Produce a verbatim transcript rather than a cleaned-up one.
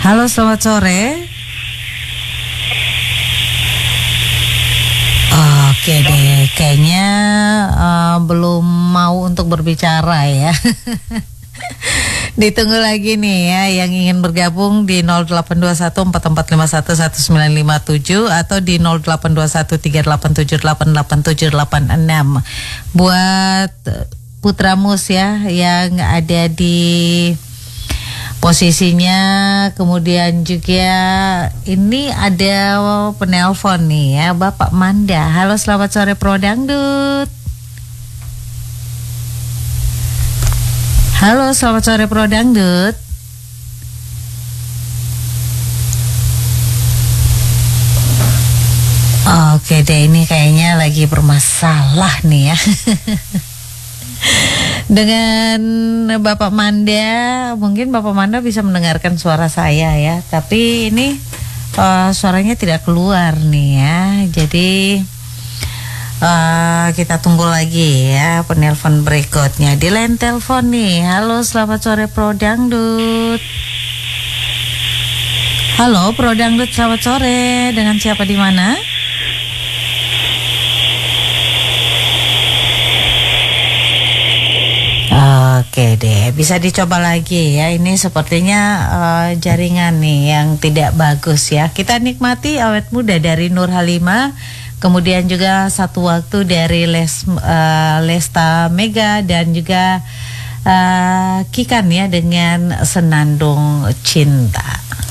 Halo, selamat sore. Oke deh, kayaknya uh, belum mau untuk berbicara ya. Ditunggu lagi nih ya yang ingin bergabung di nol delapan dua satu empat empat lima satu satu sembilan lima tujuh atau di nol delapan dua satu tiga delapan tujuh delapan delapan tujuh delapan enam. Buat Putra Mus ya yang ada di posisinya, kemudian juga ini ada penelpon nih ya, Bapak Manda. Halo, selamat sore Pro Dangdut. Halo, selamat sore Pro Dangdut. Oke deh, ini kayaknya lagi bermasalah nih ya. Dengan Bapak Manda, mungkin Bapak Manda bisa mendengarkan suara saya ya, tapi ini uh, suaranya tidak keluar nih ya. Jadi uh, kita tunggu lagi ya penelpon berikutnya. Di line telepon nih. Halo, selamat sore Pro Dangdut. Halo Pro Dangdut, selamat sore. Dengan siapa di mana? Oke deh, bisa dicoba lagi ya. Ini sepertinya uh, jaringan nih yang tidak bagus ya. Kita nikmati awet muda dari Nur Halimah, kemudian juga Satu Waktu dari Les, uh, Lesta Mega, dan juga uh, Kikan ya dengan Senandung Cinta.